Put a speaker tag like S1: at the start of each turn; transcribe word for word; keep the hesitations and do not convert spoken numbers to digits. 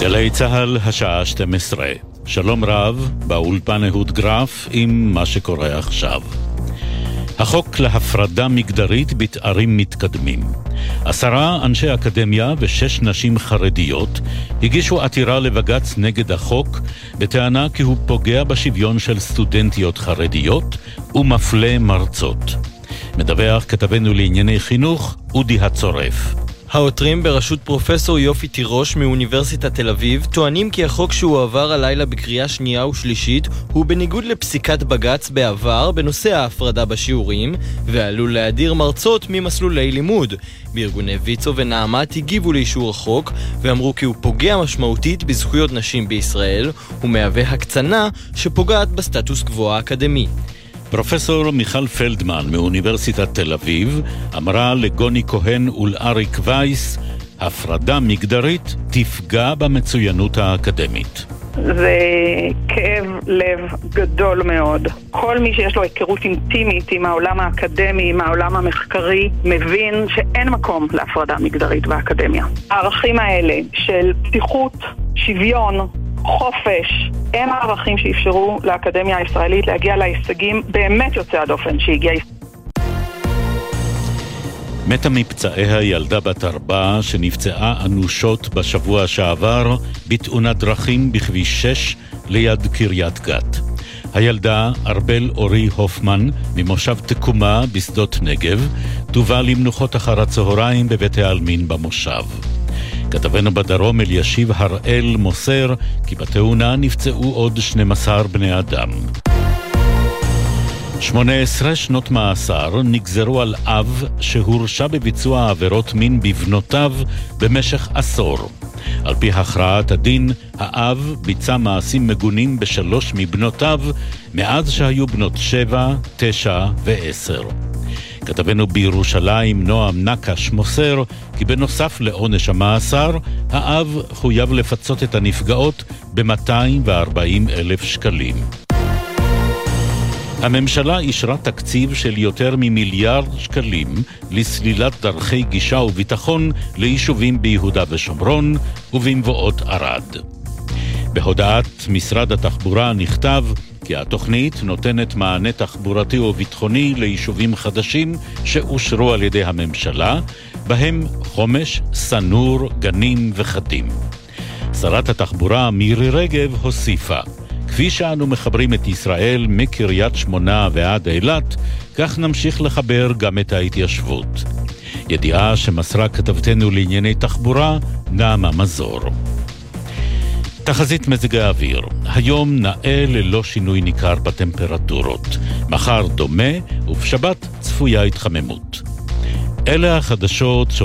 S1: גלי צהל, השעה שתים עשרה. שלום רב, באולפן אהוד גרף עם מה שקורה עכשיו. החוק להפרדה מגדרית בתארים מתקדמים. עשרה אנשי אקדמיה ושש נשים חרדיות הגישו עתירה לבג"ץ נגד החוק בטענה כי הוא פוגע בשוויון של סטודנטיות חרדיות ומפלה מרצות. מדווח כתבנו לענייני חינוך אודי הצורף.
S2: העותרים בראשות פרופסור יופי תירוש מאוניברסיטת תל אביב טוענים כי החוק שהוא עבר הלילה בקריאה שנייה ושלישית הוא בניגוד לפסיקת בג"ץ בעבר בנושא ההפרדה בשיעורים ועלול להדיר מרצות ממסלולי לימוד. בארגוני ויצו ונעמת הגיבו לאישור החוק ואמרו כי הוא פוגע משמעותית בזכויות נשים בישראל ומהווה הקצנה שפוגעת בסטטוס קוו האקדמי.
S1: פרופסור מיכל פלדמן מאוניברסיטת תל אביב אמרה לגוני כהן ולאריק וייס, הפרדה מגדרית תפגע במצוינות האקדמית.
S3: זה כאב לב גדול מאוד. כל מי שיש לו היכרות אינטימית עם העולם האקדמי, עם העולם המחקרי, מבין שאין מקום להפרדה מגדרית באקדמיה. הערכים האלה של פתיחות, שוויון, חופש, הם הערכים שאפשרו לאקדמיה הישראלית להגיע להישגים באמת יוצא הדופן שהגיע.
S1: מתה מפצעיה ילדה בת ארבע שנפצעה אנושות בשבוע שעבר בתאונת דרכים בכביש שש ליד קריית גת. הילדה ארבל אורי הופמן ממושב תקומה בשדות נגב תובא למנוחות אחר הצהריים בבית העלמין במושב. כתבנו בדרום אלישיב הראל מוסר כי בתאונה נפצעו עוד שנים עשר בני אדם. שמונה עשרה שנות מאסר נגזרו על אב שהורשע בביצוע עבירות מין בבנותיו במשך עשור. על פי הכרעת הדין, האב ביצע מעשים מגונים בשלוש מבנותיו מאז שהיו בנות שבע, תשע ועשר. כתבנו בירושלים נועם נקש מוסר כי בנוסף לעונש המאסר, האב חויב לפצות את הנפגעות ב-מאתיים וארבעים אלף שקלים. הממשלה אישרה תקציב של יותר ממיליארד שקלים לסלילת דרכי גישה וביטחון ליישובים ביהודה ושומרון ובמבואות ערד. בהודעת משרד התחבורה נכתב כי התוכנית נותנת מענה תחבורתי וביטחוני ליישובים חדשים שאושרו על ידי הממשלה, בהם חומש, סנור, גנים וחדים. שרת התחבורה מירי רגב הוסיפה, כפי שאנו מחברים את ישראל מקריית שמונה ועד אילת, כך נמשיך לחבר גם את ההתיישבות. ידיעה שמסרה כתבתנו לענייני תחבורה, נעמה מזור. תחזית מזג האוויר. היום נאה ללא שינוי ניכר בטמפרטורות. מחר דומה ובשבת צפויה התחממות. אלה החדשות